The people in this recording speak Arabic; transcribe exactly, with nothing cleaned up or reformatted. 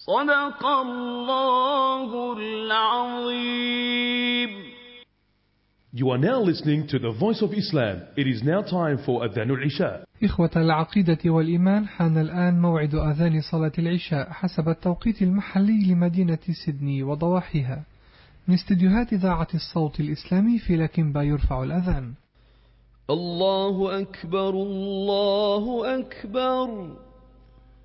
صدق الله العظيم. You are now listening to the Voice of Islam. It is now time for Adhan al-Isha. إخوة العقيدة والإيمان، حان الآن موعد أذان صلاة العشاء حسب التوقيت المحلي لمدينة سيدني وضواحيها. من استديوهات إذاعة الصوت الإسلامي في لكنبا يرفع الأذان. الله أكبر الله أكبر.